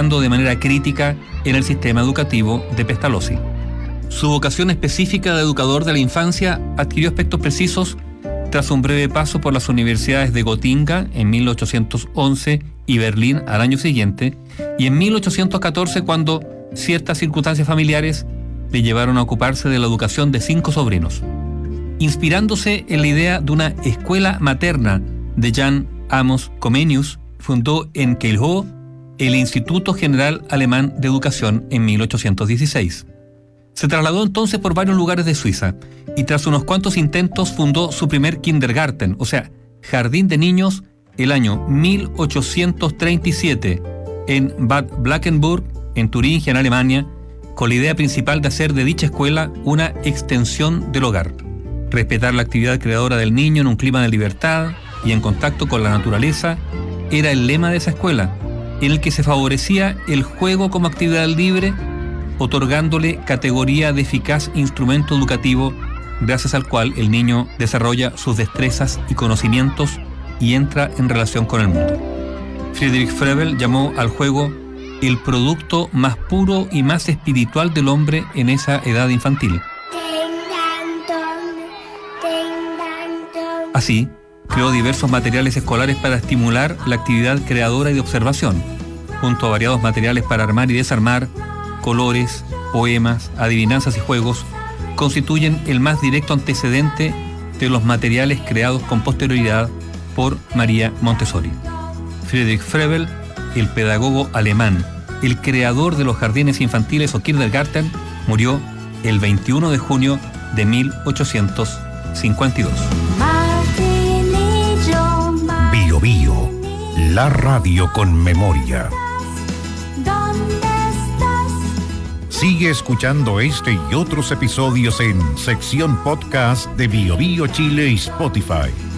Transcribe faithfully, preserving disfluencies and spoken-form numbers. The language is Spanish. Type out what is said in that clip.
impactando de manera crítica en el sistema educativo de Pestalozzi. Su vocación específica de educador de la infancia adquirió aspectos precisos tras un breve paso por las universidades de Gotinga en mil ochocientos once y Berlín al año siguiente, y en mil ochocientos catorce cuando ciertas circunstancias familiares le llevaron a ocuparse de la educación de cinco sobrinos. Inspirándose en la idea de una escuela materna de Jan Amos Comenius, fundó en Keilhof el Instituto General Alemán de Educación en mil ochocientos dieciséis. Se trasladó entonces por varios lugares de Suiza y tras unos cuantos intentos fundó su primer kindergarten, o sea, jardín de niños, el año mil ochocientos treinta y siete en Bad Blankenburg, en Turingia, en Alemania, con la idea principal de hacer de dicha escuela una extensión del hogar. Respetar la actividad creadora del niño en un clima de libertad y en contacto con la naturaleza era el lema de esa escuela, en el que se favorecía el juego como actividad libre, otorgándole categoría de eficaz instrumento educativo gracias al cual el niño desarrolla sus destrezas y conocimientos y entra en relación con el mundo. Friedrich Froebel llamó al juego el producto más puro y más espiritual del hombre en esa edad infantil. Así, creó diversos materiales escolares para estimular la actividad creadora y de observación, junto a variados materiales para armar y desarmar, colores, poemas, adivinanzas y juegos, constituyen el más directo antecedente de los materiales creados con posterioridad por María Montessori. Friedrich Froebel, el pedagogo alemán, el creador de los jardines infantiles o Kindergarten, murió el veintiuno de junio de mil ochocientos cincuenta y dos. Bio Bio, la radio con memoria. Sigue escuchando este y otros episodios en sección podcast de Bio Bio Chile y Spotify.